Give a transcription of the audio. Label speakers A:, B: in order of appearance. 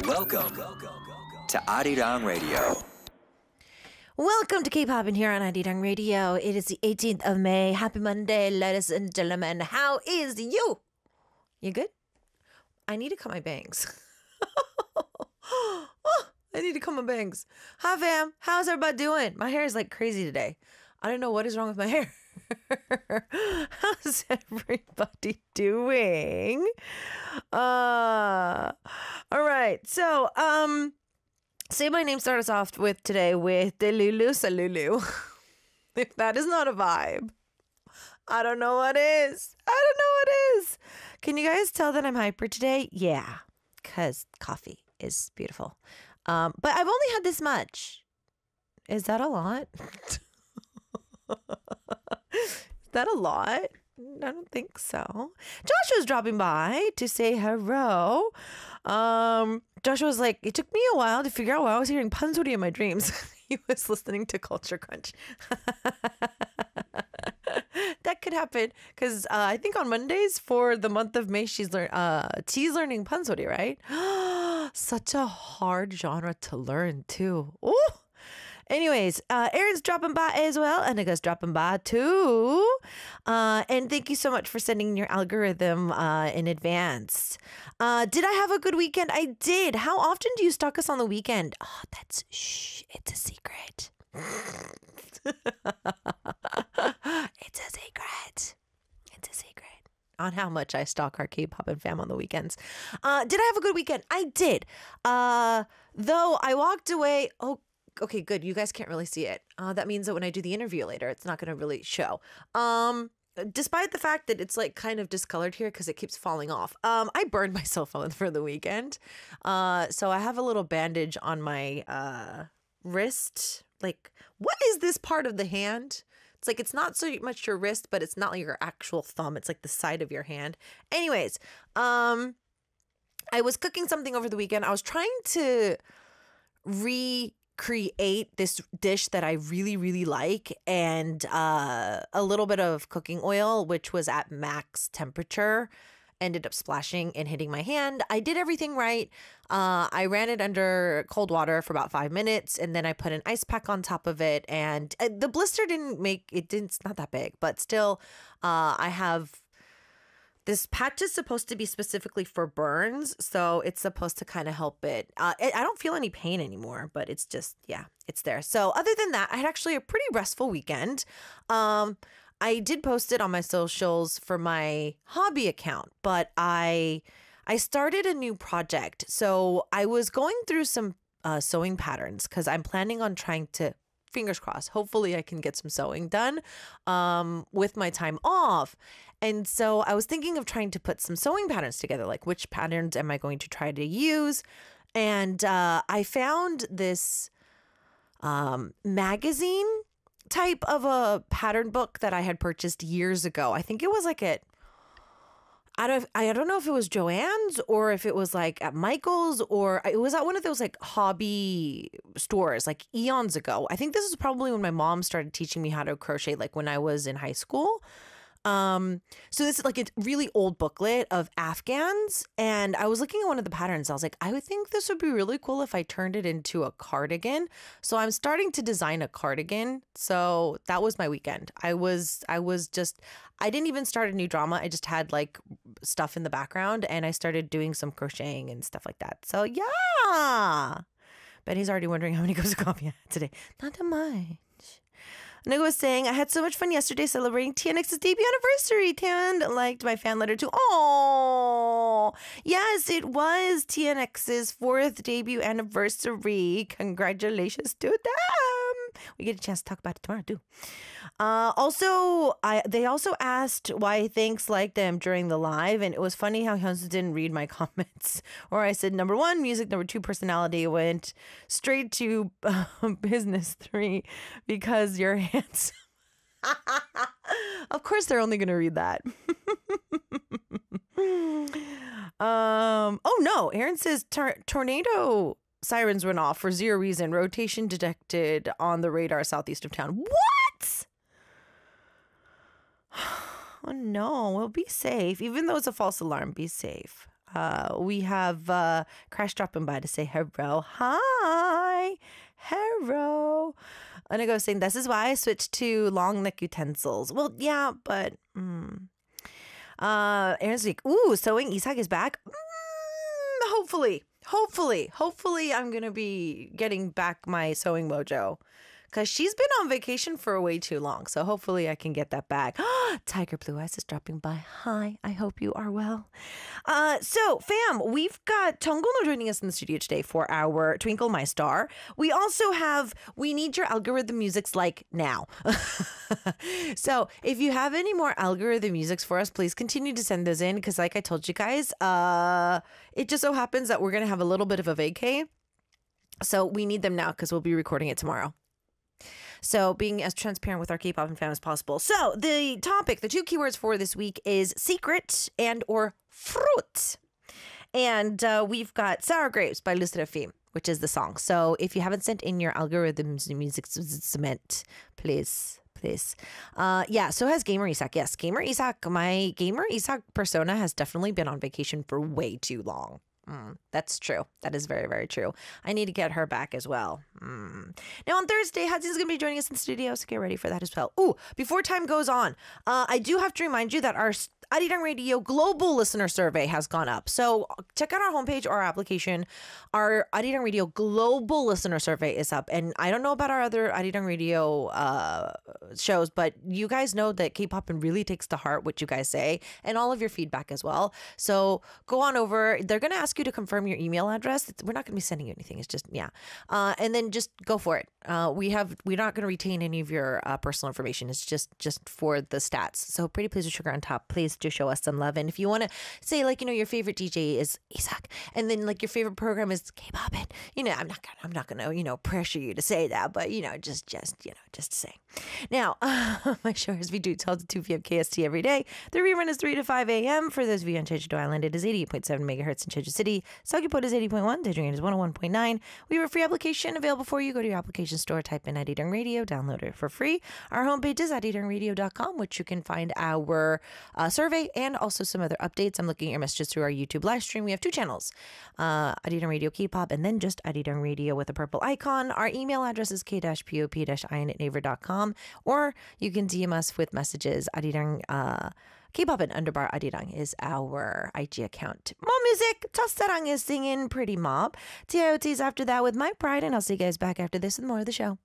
A: Welcome to Arirang Radio.
B: Welcome to K-Pop in here on Arirang Radio. It is the 18th of May. Happy Monday, ladies and gentlemen. How is you? You good? I need to cut my bangs. I need to cut my bangs. Hi, fam. How's everybody doing? My hair is like crazy today. I don't know what is wrong with my hair. How's everybody doing? All right. So, Say My Name starts us off with today with Delulu Salulu. If that is not a vibe, I don't know what is. Can you guys tell that I'm hyper today? Yeah, because coffee is beautiful. But I've only had this much. Is that a lot? Is that a lot? I don't think so. Joshua's dropping by to say hello. Joshua was like, it took me a while to figure out why I was hearing pansori in my dreams. He was listening to Culture Crunch. That could happen because I think on Mondays for the month of May, T's learning pansori, right? Such a hard genre to learn too. Ooh. Anyways, Aaron's dropping by as well. Anika's dropping by too. And thank you so much for sending your algorithm in advance. Did I have a good weekend? I did. How often do you stalk us on the weekend? Oh, it's a secret. It's a secret. It's a secret on how much I stalk our K-pop and fam on the weekends. Did I have a good weekend? I did. Though I walked away. Oh, okay, good. You guys can't really see it. That means that when I do the interview later, it's not going to really show. Despite the fact that it's like kind of discolored here because it keeps falling off. I burned my cell phone for the weekend. So I have a little bandage on my wrist. Like, what is this part of the hand? It's like, it's not so much your wrist, but it's not like your actual thumb. It's like the side of your hand. Anyways, I was cooking something over the weekend. I was trying to recreate this dish that I really, really like, and a little bit of cooking oil, which was at max temperature, ended up splashing and hitting my hand. I did everything right. I ran it under cold water for about 5 minutes, and then I put an ice pack on top of it, and the blister it's not that big, but still, I have this patch is supposed to be specifically for burns, so it's supposed to kind of help it. I don't feel any pain anymore, but it's just, yeah, it's there. So other than that, I had actually a pretty restful weekend. I did post it on my socials for my hobby account, but I started a new project. So I was going through some sewing patterns because I'm planning on trying to, fingers crossed, hopefully I can get some sewing done with my time off. And so I was thinking of trying to put some sewing patterns together, like which patterns am I going to try to use? And I found this magazine type of a pattern book that I had purchased years ago. I think it was like I don't know if it was Joann's or if it was like at Michael's, or it was at one of those like hobby stores like eons ago. I think this is probably when my mom started teaching me how to crochet, like when I was in high school. So this is like a really old booklet of Afghans, and I was looking at one of the patterns. I was like, I would think this would be really cool if I turned it into a cardigan. So I'm starting to design a cardigan. So that was my weekend. I didn't even start a new drama. I just had like stuff in the background, and I started doing some crocheting and stuff like that. So yeah. Betty's already wondering how many cups of coffee I had today. Not that much. Nick was saying, I had so much fun yesterday celebrating TNX's debut anniversary. Tan liked my fan letter too. Oh, yes, it was TNX's 4th debut anniversary. Congratulations to them. We get a chance to talk about it tomorrow too. They also asked why Thanks liked them during the live, and it was funny how Hyunsu didn't read my comments. Or I said, number 1, music, number 2, personality, went straight to business 3 because you're handsome. Of course, they're only going to read that. Oh no, Aaron says tornado sirens went off for 0 reason. Rotation detected on the radar southeast of town. What? Oh no, well, be safe. Even though it's a false alarm, be safe. We have Crash dropping by to say hello. Hi. Hello. Anigo saying, this is why I switched to long neck utensils. Well, yeah, but... Aaron's like, ooh, sewing Isak is back. Hopefully I'm going to be getting back my sewing mojo. Because she's been on vacation for way too long. So hopefully I can get that back. Tiger Blue Eyes is dropping by. Hi, I hope you are well. So, fam, we've got Tonggono joining us in the studio today for our Twinkle My Star. We also have We Need Your Algorithm Musics like now. So if you have any more algorithm musics for us, please continue to send those in. Because like I told you guys, it just so happens that we're going to have a little bit of a vacay. So we need them now because we'll be recording it tomorrow. So being as transparent with our K-pop and fam as possible. So the topic, the two keywords for this week is secret and or fruit. And we've got Sour Grapes by Le Sserafim, which is the song. So if you haven't sent in your algorithms music cement, please. Yeah, so has Gamer Isak. Yes, Gamer Isak, my Gamer Isak persona has definitely been on vacation for way too long. That's true. That is very, very true. I need to get her back as well. Now on Thursday, Hudson is going to be joining us in the studio, so get ready for that as well. Ooh, before time goes on, I do have to remind you that our Arirang Radio Global Listener Survey has gone up. So check out our homepage or our application. Our Arirang Radio Global Listener Survey is up. And I don't know about our other Arirang Radio shows, but you guys know that K-pop really takes to heart what you guys say and all of your feedback as well. So go on over. They're going to ask you to confirm your email address. We're not going to be sending you anything. It's just, yeah. And then just go for it. We're not going to retain any of your personal information. It's just for the stats. So Pretty Please with Sugar on top. Please do show us some love. And if you want to say, like, your favorite DJ is Isak, and then like your favorite program is K-pop, and I'm not gonna pressure you to say that, but just say. Now, my show is V2 12 to 2 p.m. KST every day. The rerun is 3 to 5 a.m. For those of you on Jeju Island, it is 88.7 megahertz in Jeju City. Seogwipo is 80.1. Daejeon is 101.9. We have a free application available for you. Go to your application store, type in Arirang Radio, download it for free. Our homepage is arirangradio.com, which you can find our survey and also some other updates. I'm looking at your messages through our YouTube live stream. We have two channels, Arirang Radio K-pop and then just Arirang Radio with a purple icon. Our email address is k-pop-in@naver.com, or you can DM us with messages. Arirang K-pop and underbar Arirang is our IG account. More music. 첫사랑 is singing Pretty Mob. TIOT is after that with My Pride, and I'll see you guys back after this with more of the show.